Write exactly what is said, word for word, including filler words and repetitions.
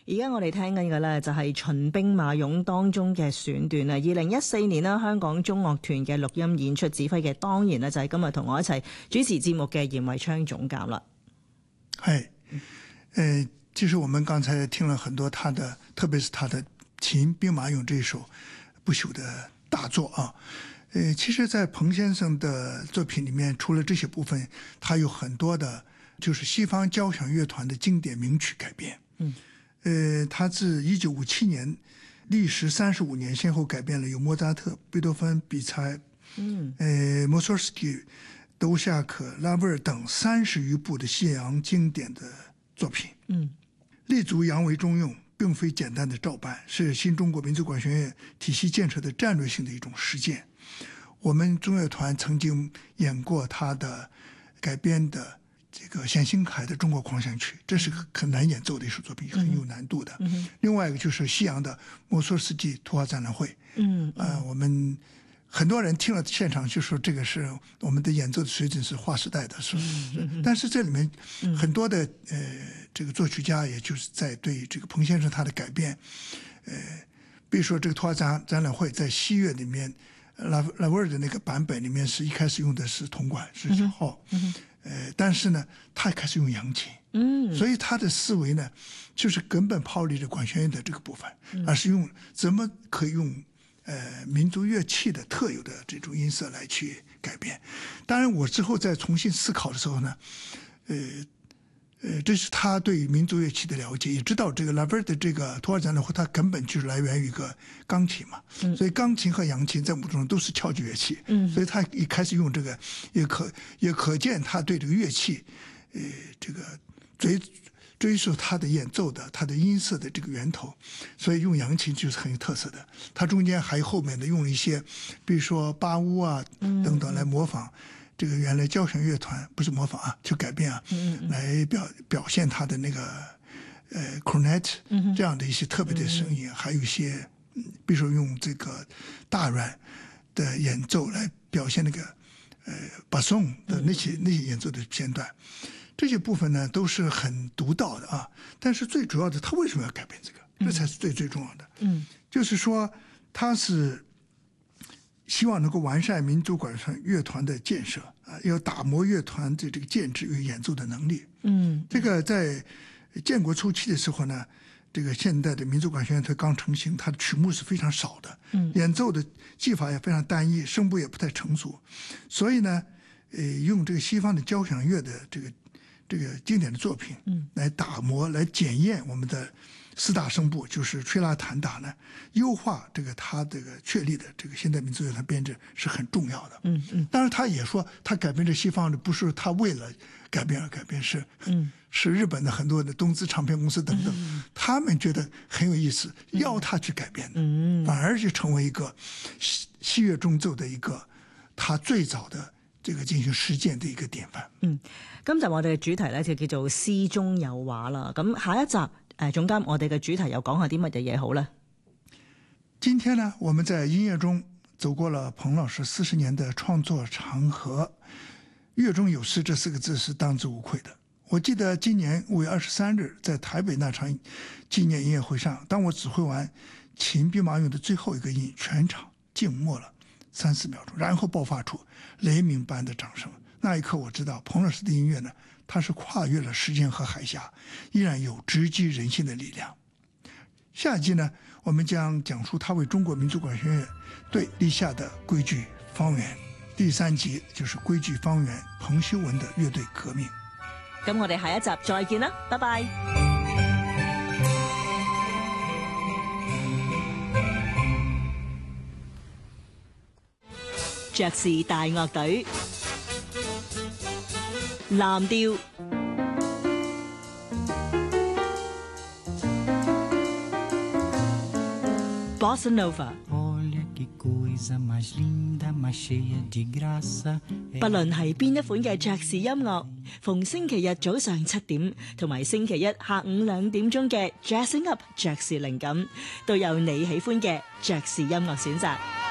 而家我哋聽緊嘅呢，就係秦兵馬俑當中嘅選段啊！二零一四年呢，香港中樂團嘅錄音演出指揮嘅，當然呢，就係今日同我一齊主持節目嘅嚴維昌總監啦。 係，呃，其實我們剛才聽了很多他的，特別是他的《秦兵馬俑》這一首不朽的大作啊。呃，其實在彭先生的作品裡面，除了這些部分，他有很多的，就是西方交響樂團的經典名曲改編。嗯。呃，他自一九五七年，歷時三十五年，先後改編了有莫扎特、貝多芬、比才、嗯，呃，莫索斯基、德烏夏克、拉威爾等三十餘部的西洋經典的作品。嗯，立足洋為中用，並非簡單的照搬，是新中國民族管弦樂體系建設的戰略性的一種實踐。我們中樂團曾經演過他的改編的這個冼星海的中國狂想曲，這是很難演奏的一首作品，很有難度的。嗯、另外一個就是西洋的莫索斯基圖畫展覽會。嗯，呃，我們很多人聽了現場就說這個是我們的演奏的水準是劃時代的，是。嗯、但是這裡面很多的呃這個作曲家，也就是在對這個彭先生他的改編，呃，比如說這個圖畫展展覽會在西樂裡面，拉拉威爾的那個版本裡面是一開始用的是銅管是小號。嗯嗯呃，但是呢，他開始用揚琴，嗯，所以他的思維呢，就是根本拋離了管弦樂的這個部分，嗯、而是用怎麼可以用呃民族樂器的特有的這種音色來去改變。當然，我之後再重新思考的時候呢，呃呃，這是他對民族樂器的了解，也知道這個拉威爾的這個圖畫展覽會，它根本就是來源於一個鋼琴嘛，嗯、所以鋼琴和揚琴在某種上都是敲擊樂器，嗯，所以他一開始用這個，也可也可見他對這個樂器，呃，這個追追溯他的演奏的他的音色的這個源頭，所以用揚琴就是很有特色的。他中間還有後面的用了一些，比如說巴烏啊等等來模仿。嗯這個原來交響樂團不是模仿啊，去改編啊，嗯嗯來表表現他的那個呃 cornet 這樣的一些特別的聲音，嗯、還有一些，比如說用這個大阮的演奏來表現那個呃巴松的那些、嗯、那些演奏的片段，這些部分呢都是很獨到的啊。但是最主要的，他為什麼要改編這個？這才是最最重要的。嗯，就是說他是。希望能夠完善民族管弦樂團的建設啊，要打磨樂團的這個建制與演奏的能力。嗯，這個在建國初期的時候呢，這個現代的民族管弦樂團剛成型，它的曲目是非常少的，嗯，演奏的技法也非常單一，聲部也不太成熟，所以呢，呃，用這個西方的交響樂的這個這個經典的作品，嗯，來打磨、來檢驗我們的四大聲部，就是吹拉彈打呢，優化這個他這個確立的這個現代民族樂團編制是很重要的。嗯嗯，當然他也說，他改編這西方的不是他為了改編而改編，是嗯是日本的很多的東芝唱片公司等等，嗯、他們覺得很有意思，要他去改編的，嗯，反而就成為一個西西樂中奏的一個他最早的這個進行實踐的一個典範。 嗯，今集我哋嘅主題呢，就叫做詩中有畫啦。咁下一集。誒，總監，我哋嘅主題又講下啲乜嘢嘢好呢？ 今天呢，我們在音樂中走過了彭老師四十年的創作長河，樂中有詩這四個字是當之無愧的。我記得今年五月二十三日在台北那場紀念音樂會上，當我指揮完秦兵馬俑的最後一個音，全場靜默了三四秒鐘，然後爆發出雷鳴般的掌聲。那一刻我知道彭老師的音樂呢，它是跨越了時間和海峽，依然有直擊人心的力量。下一集呢，我們將講述他為中國民族管弦樂隊立下的規矩方圓。第三集就是規矩方圓彭修文的樂隊革命。 咁我哋下一集再見啦，拜拜。爵士大樂隊。藍調，Bossa Nova。不論係邊一款嘅爵士音樂，逢星期日早上七點同埋星期一下午兩點鐘嘅 Jazzing Up 爵士靈感，都有你喜歡嘅爵士音樂選擇。